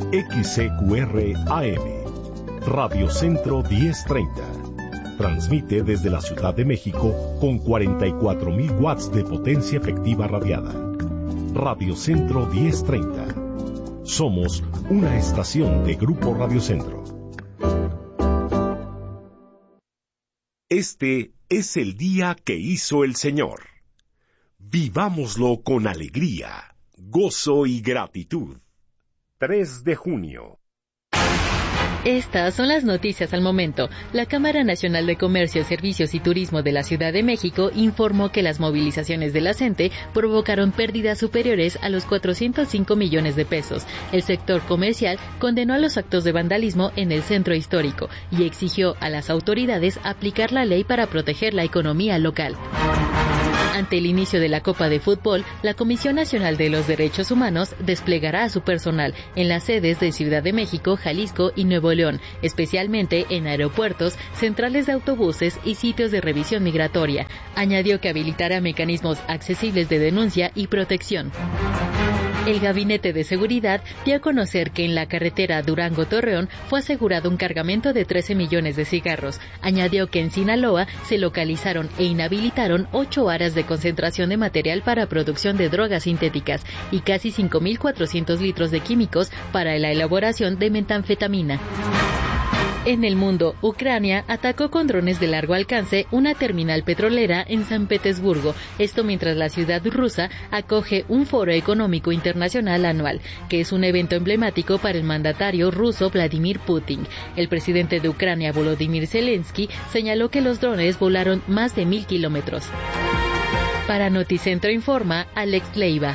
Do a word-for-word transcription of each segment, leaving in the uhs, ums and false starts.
X C Q R A M, Radio Centro diez treinta. Transmite desde la Ciudad de México con cuarenta y cuatro mil watts de potencia efectiva radiada. Radio Centro diez treinta. Somos una estación de Grupo Radio Centro. Este es el día que hizo el Señor. Vivámoslo con alegría, gozo y gratitud. tres de junio. Estas son las noticias al momento. La Cámara Nacional de Comercio, Servicios y Turismo de la Ciudad de México informó que las movilizaciones de la CENTE provocaron pérdidas superiores a los cuatrocientos cinco millones de pesos. El sector comercial condenó a los actos de vandalismo en el centro histórico y exigió a las autoridades aplicar la ley para proteger la economía local. Ante el inicio de la Copa de Fútbol, la Comisión Nacional de los Derechos Humanos desplegará a su personal en las sedes de Ciudad de México, Jalisco y Nuevo León, especialmente en aeropuertos, centrales de autobuses y sitios de revisión migratoria. Añadió que habilitará mecanismos accesibles de denuncia y protección. El Gabinete de Seguridad dio a conocer que en la carretera Durango-Torreón fue asegurado un cargamento de trece millones de cigarros. Añadió que en Sinaloa se localizaron e inhabilitaron ocho aras de concentración de material para producción de drogas sintéticas y casi cinco mil cuatrocientos litros de químicos para la elaboración de metanfetamina. En el mundo, Ucrania atacó con drones de largo alcance una terminal petrolera en San Petersburgo, esto mientras la ciudad rusa acoge un foro económico internacional anual, que es un evento emblemático para el mandatario ruso Vladimir Putin. El presidente de Ucrania, Volodymyr Zelensky, señaló que los drones volaron más de mil kilómetros. Para Noticentro informa Alex Leiva.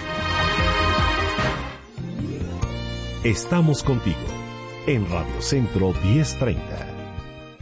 Estamos contigo en Radio Centro diez treinta.